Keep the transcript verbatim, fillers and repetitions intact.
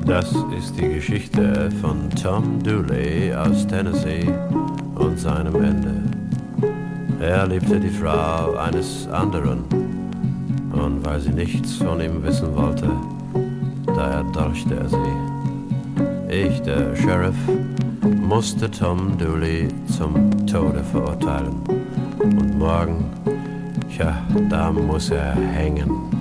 Das ist die Geschichte von Tom Dooley aus Tennessee und seinem Ende. Er liebte die Frau eines anderen, und weil sie nichts von ihm wissen wollte, da erdolchte er sie. Ich, der Sheriff, musste Tom Dooley zum Tode verurteilen. Und morgen, tja, da muss er hängen.